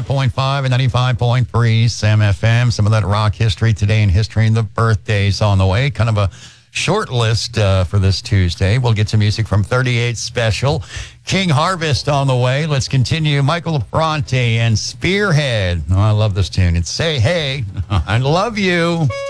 95.5 and 95.3 Sam FM. Some of that rock history today in history and the birthdays on the way. Kind of a short list for this Tuesday. We'll get some music from 38 Special. King Harvest on the way. Let's continue. Michael LaFronte and Spearhead. Oh, I love this tune. It's Say Hey, I Love You.